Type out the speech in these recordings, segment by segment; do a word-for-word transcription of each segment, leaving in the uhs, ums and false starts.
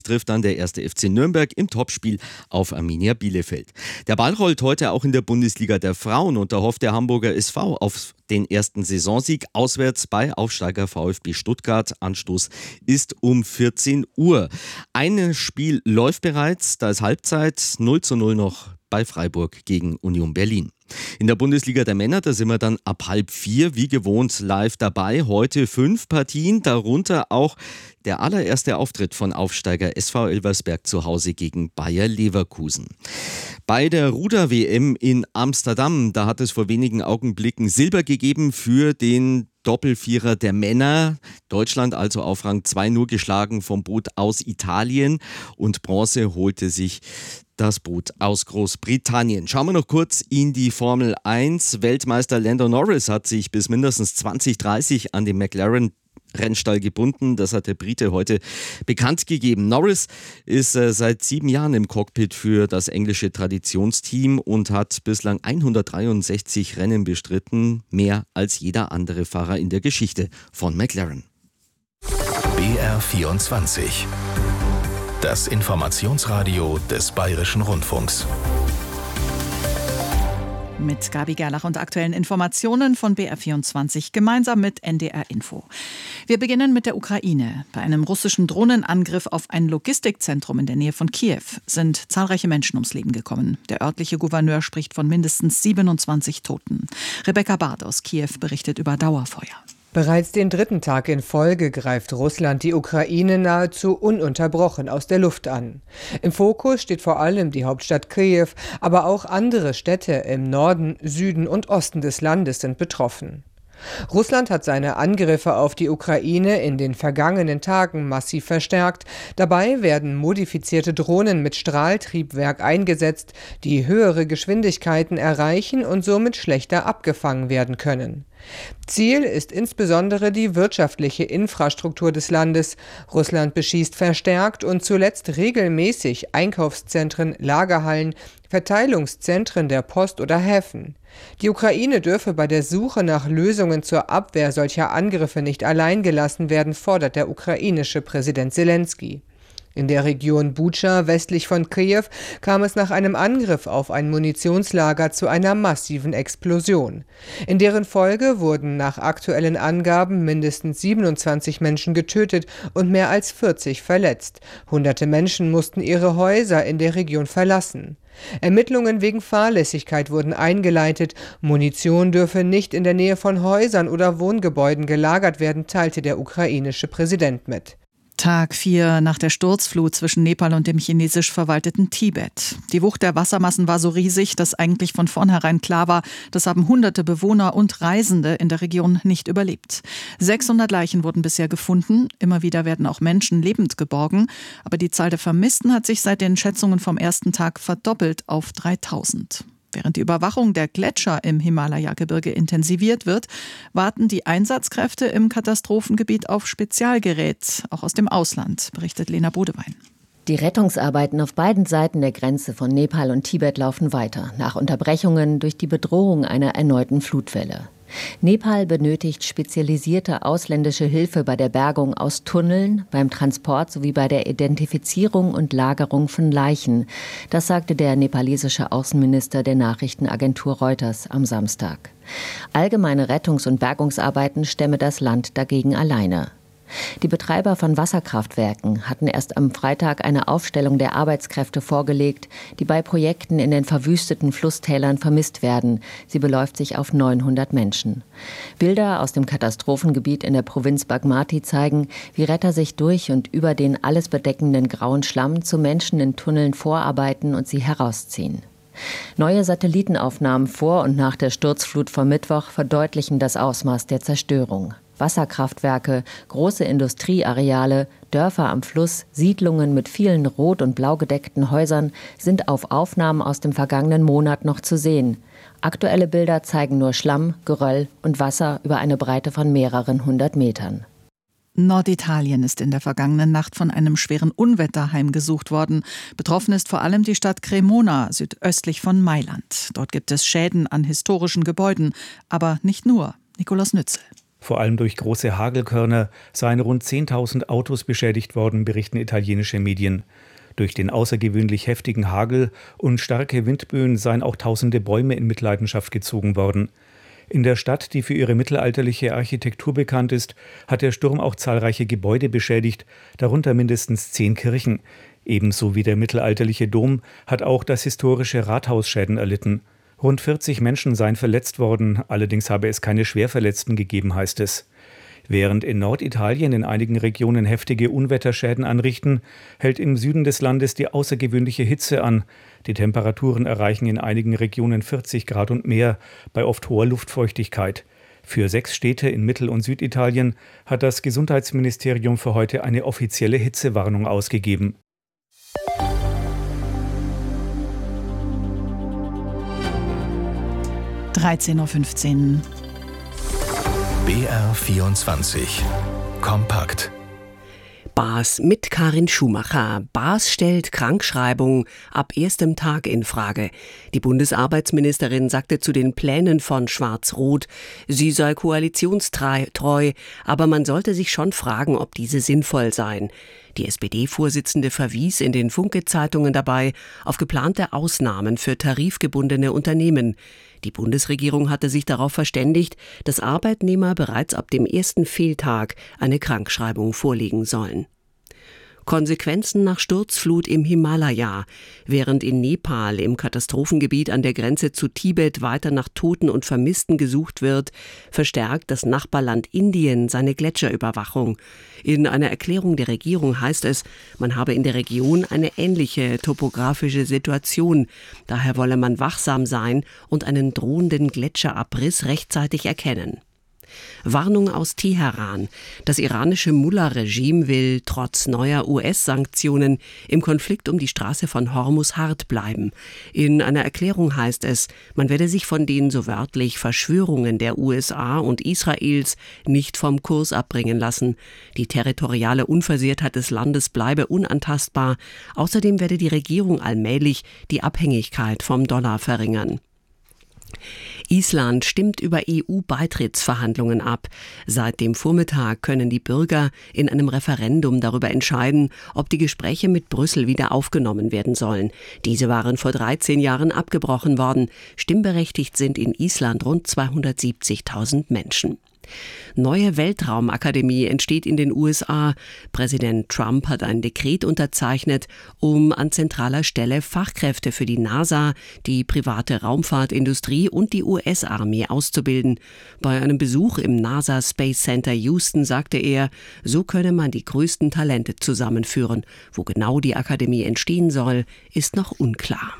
trifft dann der erste F C Nürnberg im Topspiel auf Arminia Bielefeld. Der Ball rollt heute auch in der Bundesliga der Frauen und da hofft der Hamburger S V auf den ersten Saisonsieg auswärts bei Aufsteiger VfB Stuttgart. Anstoß ist um vierzehn Uhr. Ein Spiel läuft bereits, da ist Halbzeit, null zu null noch bei Freiburg gegen Union Berlin. In der Bundesliga der Männer, da sind wir dann ab halb vier, wie gewohnt, live dabei. Heute fünf Partien, darunter auch der allererste Auftritt von Aufsteiger S V Elversberg zu Hause gegen Bayer Leverkusen. Bei der Ruder-W M in Amsterdam, da hat es vor wenigen Augenblicken Silber gegeben für den Doppelvierer der Männer. Deutschland also auf Rang zwei nur geschlagen vom Boot aus Italien und Bronze holte sich das Boot aus Großbritannien. Schauen wir noch kurz in die Formel eins. Weltmeister Lando Norris hat sich bis mindestens zwanzig dreißig an den McLaren Rennstall gebunden. Das hat der Brite heute bekannt gegeben. Norris ist äh, seit sieben Jahren im Cockpit für das englische Traditionsteam und hat bislang hundertdreiundsechzig Rennen bestritten, mehr als jeder andere Fahrer in der Geschichte von McLaren. B R vierundzwanzig. Das Informationsradio des Bayerischen Rundfunks. Mit Gabi Gerlach und aktuellen Informationen von B R vierundzwanzig gemeinsam mit N D R Info. Wir beginnen mit der Ukraine. Bei einem russischen Drohnenangriff auf ein Logistikzentrum in der Nähe von Kiew sind zahlreiche Menschen ums Leben gekommen. Der örtliche Gouverneur spricht von mindestens siebenundzwanzig Toten. Rebecca Barth aus Kiew berichtet über Dauerfeuer. Bereits den dritten Tag in Folge greift Russland die Ukraine nahezu ununterbrochen aus der Luft an. Im Fokus steht vor allem die Hauptstadt Kiew, aber auch andere Städte im Norden, Süden und Osten des Landes sind betroffen. Russland hat seine Angriffe auf die Ukraine in den vergangenen Tagen massiv verstärkt. Dabei werden modifizierte Drohnen mit Strahltriebwerk eingesetzt, die höhere Geschwindigkeiten erreichen und somit schlechter abgefangen werden können. Ziel ist insbesondere die wirtschaftliche Infrastruktur des Landes. Russland beschießt verstärkt und zuletzt regelmäßig Einkaufszentren, Lagerhallen, Verteilungszentren der Post oder Häfen. Die Ukraine dürfe bei der Suche nach Lösungen zur Abwehr solcher Angriffe nicht allein gelassen werden, fordert der ukrainische Präsident Selenskyj. In der Region Butscha westlich von Kiew kam es nach einem Angriff auf ein Munitionslager zu einer massiven Explosion. In deren Folge wurden nach aktuellen Angaben mindestens siebenundzwanzig Menschen getötet und mehr als vierzig verletzt. Hunderte Menschen mussten ihre Häuser in der Region verlassen. Ermittlungen wegen Fahrlässigkeit wurden eingeleitet. Munition dürfe nicht in der Nähe von Häusern oder Wohngebäuden gelagert werden, teilte der ukrainische Präsident mit. Tag vier nach der Sturzflut zwischen Nepal und dem chinesisch verwalteten Tibet. Die Wucht der Wassermassen war so riesig, dass eigentlich von vornherein klar war, das haben hunderte Bewohner und Reisende in der Region nicht überlebt. sechshundert Leichen wurden bisher gefunden. Immer wieder werden auch Menschen lebend geborgen. Aber die Zahl der Vermissten hat sich seit den Schätzungen vom ersten Tag verdoppelt auf dreitausend. Während die Überwachung der Gletscher im Himalaya-Gebirge intensiviert wird, warten die Einsatzkräfte im Katastrophengebiet auf Spezialgerät, auch aus dem Ausland, berichtet Lena Bodewein. Die Rettungsarbeiten auf beiden Seiten der Grenze von Nepal und Tibet laufen weiter, nach Unterbrechungen durch die Bedrohung einer erneuten Flutwelle. Nepal benötigt spezialisierte ausländische Hilfe bei der Bergung aus Tunneln, beim Transport sowie bei der Identifizierung und Lagerung von Leichen. Das sagte der nepalesische Außenminister der Nachrichtenagentur Reuters am Samstag. Allgemeine Rettungs- und Bergungsarbeiten stemme das Land dagegen alleine. Die Betreiber von Wasserkraftwerken hatten erst am Freitag eine Aufstellung der Arbeitskräfte vorgelegt, die bei Projekten in den verwüsteten Flusstälern vermisst werden. Sie beläuft sich auf neunhundert Menschen. Bilder aus dem Katastrophengebiet in der Provinz Bagmati zeigen, wie Retter sich durch und über den alles bedeckenden grauen Schlamm zu Menschen in Tunneln vorarbeiten und sie herausziehen. Neue Satellitenaufnahmen vor und nach der Sturzflut vom Mittwoch verdeutlichen das Ausmaß der Zerstörung. Wasserkraftwerke, große Industrieareale, Dörfer am Fluss, Siedlungen mit vielen rot- und blau gedeckten Häusern sind auf Aufnahmen aus dem vergangenen Monat noch zu sehen. Aktuelle Bilder zeigen nur Schlamm, Geröll und Wasser über eine Breite von mehreren hundert Metern. Norditalien ist in der vergangenen Nacht von einem schweren Unwetter heimgesucht worden. Betroffen ist vor allem die Stadt Cremona, südöstlich von Mailand. Dort gibt es Schäden an historischen Gebäuden, aber nicht nur. Nikolaus Nützel. Vor allem durch große Hagelkörner seien rund zehntausend Autos beschädigt worden, berichten italienische Medien. Durch den außergewöhnlich heftigen Hagel und starke Windböen seien auch tausende Bäume in Mitleidenschaft gezogen worden. In der Stadt, die für ihre mittelalterliche Architektur bekannt ist, hat der Sturm auch zahlreiche Gebäude beschädigt, darunter mindestens zehn Kirchen. Ebenso wie der mittelalterliche Dom hat auch das historische Rathaus Schäden erlitten. Rund vierzig Menschen seien verletzt worden, allerdings habe es keine Schwerverletzten gegeben, heißt es. Während in Norditalien in einigen Regionen heftige Unwetterschäden anrichten, hält im Süden des Landes die außergewöhnliche Hitze an. Die Temperaturen erreichen in einigen Regionen vierzig Grad und mehr, bei oft hoher Luftfeuchtigkeit. Für sechs Städte in Mittel- und Süditalien hat das Gesundheitsministerium für heute eine offizielle Hitzewarnung ausgegeben. dreizehn Uhr fünfzehn. B R vierundzwanzig. Kompakt. B A S mit Karin Schumacher. B A S stellt Krankschreibung ab erstem Tag in Frage. Die Bundesarbeitsministerin sagte zu den Plänen von Schwarz-Rot, sie sei koalitionstreu, aber man sollte sich schon fragen, ob diese sinnvoll seien. Die S P D-Vorsitzende verwies in den Funke-Zeitungen dabei auf geplante Ausnahmen für tarifgebundene Unternehmen. Die Bundesregierung hatte sich darauf verständigt, dass Arbeitnehmer bereits ab dem ersten Fehltag eine Krankschreibung vorlegen sollen. Konsequenzen nach Sturzflut im Himalaya. Während in Nepal, im Katastrophengebiet an der Grenze zu Tibet, weiter nach Toten und Vermissten gesucht wird, verstärkt das Nachbarland Indien seine Gletscherüberwachung. In einer Erklärung der Regierung heißt es, man habe in der Region eine ähnliche topografische Situation. Daher wolle man wachsam sein und einen drohenden Gletscherabriss rechtzeitig erkennen. Warnung aus Teheran. Das iranische Mullah-Regime will trotz neuer U S-Sanktionen im Konflikt um die Straße von Hormuz hart bleiben. In einer Erklärung heißt es, man werde sich von den so wörtlich Verschwörungen der U S A und Israels nicht vom Kurs abbringen lassen. Die territoriale Unversehrtheit des Landes bleibe unantastbar. Außerdem werde die Regierung allmählich die Abhängigkeit vom Dollar verringern. Island stimmt über E U-Beitrittsverhandlungen ab. Seit dem Vormittag können die Bürger in einem Referendum darüber entscheiden, ob die Gespräche mit Brüssel wieder aufgenommen werden sollen. Diese waren vor dreizehn Jahren abgebrochen worden. Stimmberechtigt sind in Island rund zweihundertsiebzigtausend Menschen. Neue Weltraumakademie entsteht in den U S A. Präsident Trump hat ein Dekret unterzeichnet, um an zentraler Stelle Fachkräfte für die NASA, die private Raumfahrtindustrie und die U S-Armee auszubilden. Bei einem Besuch im NASA Space Center Houston sagte er, so könne man die größten Talente zusammenführen. Wo genau die Akademie entstehen soll, ist noch unklar.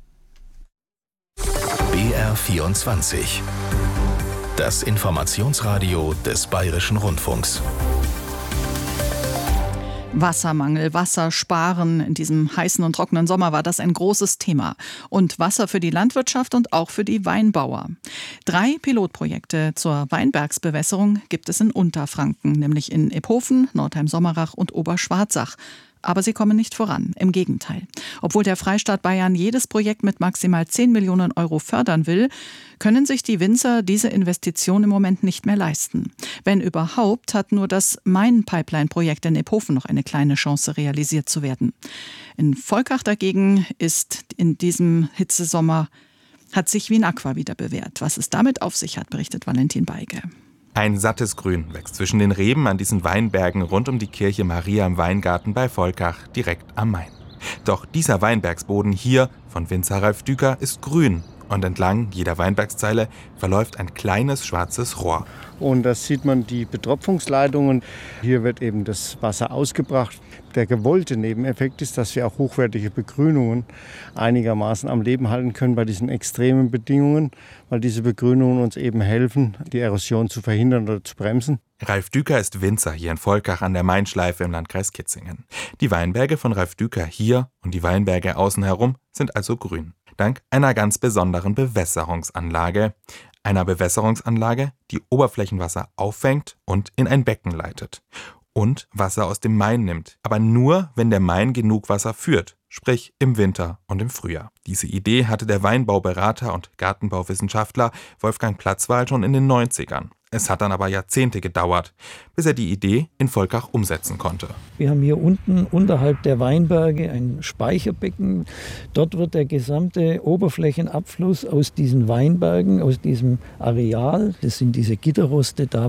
B R vierundzwanzig. Das Informationsradio des Bayerischen Rundfunks. Wassermangel, Wassersparen. In diesem heißen und trockenen Sommer war das ein großes Thema. Und Wasser für die Landwirtschaft und auch für die Weinbauer. Drei Pilotprojekte zur Weinbergsbewässerung gibt es in Unterfranken, nämlich in Ephofen, Nordheim-Sommerach und Oberschwarzach. Aber sie kommen nicht voran. Im Gegenteil. Obwohl der Freistaat Bayern jedes Projekt mit maximal zehn Millionen Euro fördern will, können sich die Winzer diese Investition im Moment nicht mehr leisten. Wenn überhaupt, hat nur das Main-Pipeline-Projekt in Ephofen noch eine kleine Chance, realisiert zu werden. In Volkach dagegen ist in diesem Hitzesommer, hat sich Wien Aqua wieder bewährt. Was es damit auf sich hat, berichtet Valentin Beige. Ein sattes Grün wächst zwischen den Reben an diesen Weinbergen rund um die Kirche Maria im Weingarten bei Volkach direkt am Main. Doch dieser Weinbergsboden hier von Winzer Ralf Düker ist grün und entlang jeder Weinbergszeile verläuft ein kleines schwarzes Rohr. Und da sieht man die Betropfungsleitungen. Hier wird eben das Wasser ausgebracht. Der gewollte Nebeneffekt ist, dass wir auch hochwertige Begrünungen einigermaßen am Leben halten können bei diesen extremen Bedingungen, weil diese Begrünungen uns eben helfen, die Erosion zu verhindern oder zu bremsen. Ralf Düker ist Winzer hier in Volkach an der Mainschleife im Landkreis Kitzingen. Die Weinberge von Ralf Düker hier und die Weinberge außen herum sind also grün. Dank einer ganz besonderen Bewässerungsanlage. Einer Bewässerungsanlage, die Oberflächenwasser auffängt und in ein Becken leitet. Und Wasser aus dem Main nimmt. Aber nur, wenn der Main genug Wasser führt. Sprich im Winter und im Frühjahr. Diese Idee hatte der Weinbauberater und Gartenbauwissenschaftler Wolfgang Platzwal schon in den neunzigern. Es hat dann aber Jahrzehnte gedauert, bis er die Idee in Volkach umsetzen konnte. Wir haben hier unten unterhalb der Weinberge ein Speicherbecken. Dort wird der gesamte Oberflächenabfluss aus diesen Weinbergen, aus diesem Areal, das sind diese Gitterroste, da